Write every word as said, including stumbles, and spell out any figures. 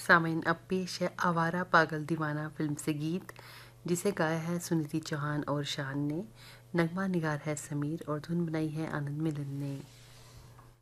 सामीन अब पेश है आवारा पागल दीवाना फिल्म से गीत, जिसे गाया है सुनिधि चौहान और शान ने। नगमा निगार है समीर और धुन बनाई है आनंद मिलन ने।